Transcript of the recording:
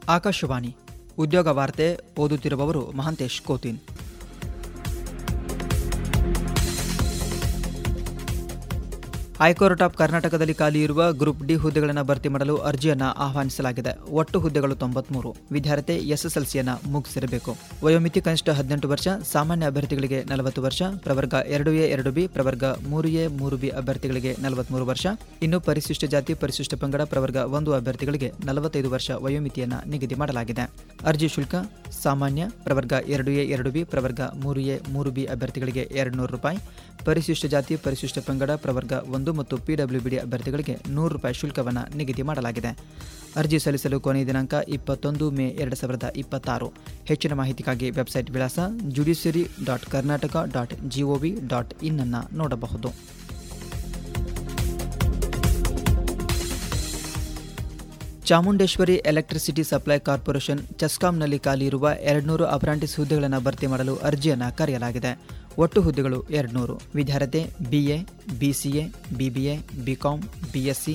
ಆಕಾಶವಾಣಿ ಉದ್ಯೋಗ ವಾರ್ತೆ ಓದುತ್ತಿರುವವರು ಮಹಾಂತೇಶ್ ಕೋತಿನ್. ಹೈಕೋರ್ಟ್ ಆಫ್ ಕರ್ನಾಟಕದಲ್ಲಿ ಖಾಲಿ ಇರುವ ಗ್ರೂಪ್ ಡಿ ಹುದ್ದೆಗಳನ್ನು ಭರ್ತಿ ಮಾಡಲು ಅರ್ಜಿಯನ್ನು ಆಹ್ವಾನಿಸಲಾಗಿದೆ. ಒಟ್ಟು ಹುದ್ದೆಗಳು 93. ವಿದ್ಯಾರ್ಥಿ ಎಸ್ಎಸ್ಎಲ್ಸಿಯನ್ನು ಮುಗಿಸಿರಬೇಕು. ವಯೋಮಿತಿ ಕನಿಷ್ಠ 18 ವರ್ಷ. ಸಾಮಾನ್ಯ ಅಭ್ಯರ್ಥಿಗಳಿಗೆ 40 ವರ್ಷ. ಪ್ರವರ್ಗ 2A 2B, ಪ್ರವರ್ಗ 3A 3B ಅಭ್ಯರ್ಥಿಗಳಿಗೆ 43 ವರ್ಷ. ಇನ್ನು ಪರಿಶಿಷ್ಟ ಜಾತಿ ಪರಿಶಿಷ್ಟ ಪಂಗಡ ಪ್ರವರ್ಗ 1 ಅಭ್ಯರ್ಥಿಗಳಿಗೆ 45 ವರ್ಷ ವಯೋಮಿತಿಯನ್ನು ನಿಗದಿ ಮಾಡಲಾಗಿದೆ. ಅರ್ಜಿ ಶುಲ್ಕ ಸಾಮಾನ್ಯ ಪ್ರವರ್ಗ 2A 2B, ಪ್ರವರ್ಗ 3A 3B ಅಭ್ಯರ್ಥಿಗಳಿಗೆ ₹200. ಪರಿಶಿಷ್ಟ ಜಾತಿ ಪರಿಶಿಷ್ಟ ಪಂಗಡ ಪ್ರವರ್ಗ 1 ಮತ್ತು PWBD ಅಭ್ಯರ್ಥಿಗಳಿಗೆ ₹100 ಶುಲ್ಕವನ್ನು ನಿಗದಿ ಮಾಡಲಾಗಿದೆ. ಅರ್ಜಿ ಸಲ್ಲಿಸಲು ಕೊನೆಯ ದಿನಾಂಕ 21 ಮೇ 2026. ಹೆಚ್ಚಿನ ಮಾಹಿತಿಗಾಗಿ ವೆಬ್ಸೈಟ್ ವಿಳಾಸ judiciary.karnataka.gov.in ಅನ್ನು ನೋಡಬಹುದು. ಚಾಮುಂಡೇಶ್ವರಿ ಎಲೆಕ್ಟ್ರಿಸಿಟಿ ಸಪ್ಲೈ ಕಾರ್ಪೊರೇಷನ್ ಚೆಸ್ಕಾಂನಲ್ಲಿ ಖಾಲಿ ಇರುವ 200 ಅಪ್ರಾಂಟಿಸ್ ಹುದ್ದೆಗಳನ್ನು ಭರ್ತಿ ಮಾಡಲು ಅರ್ಜಿಯನ್ನು ಕರೆಯಲಾಗಿದೆ. ಒಟ್ಟು ಹುದ್ದೆಗಳು 200. ವಿದ್ಯಾರ್ಥಿ BA, BCA, BBA, BCom, BSc,